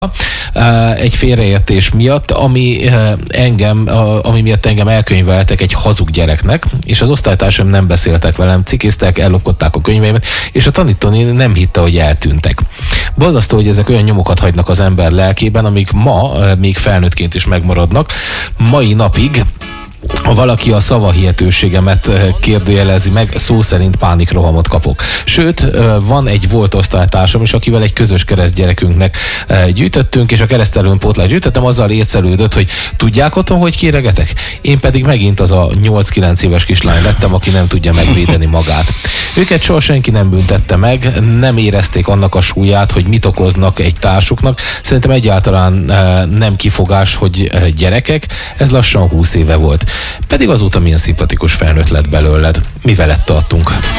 egy félreértés miatt, ami miatt engem elkönyveltek egy hazug gyereknek, és az osztálytársaim nem beszéltek velem, cikiztek, ellopkodták a könyveimet, és a tanítónéni nem hitte, hogy eltűntek. Borzasztó, hogy ezek olyan nyomokat hagynak az ember lelkében, amik ma még felnőttként is megmaradnak. Mai napig, ha valaki a szavahihetőségemet kérdőjelezi meg, szó szerint pánikrohamot kapok. Sőt, van egy volt osztálytársam is, akivel egy közös keresztgyerekünknek gyűjtöttünk, és a keresztelőn pótlást gyűjtöttem, azzal ércelődött, hogy tudják otthon, hogy kéregetek? Én pedig megint az a 8-9 éves kislány lettem, aki nem tudja megvédeni magát. Őket soha senki nem büntette meg, nem érezték annak a súlyát, hogy mit okoznak egy társuknak. Szerintem egyáltalán nem kifogás, hogy gyerekek, ez lassan 20 éve volt. Pedig azóta milyen szimpatikus felnőtt lett belőled. Mi veled tartunk?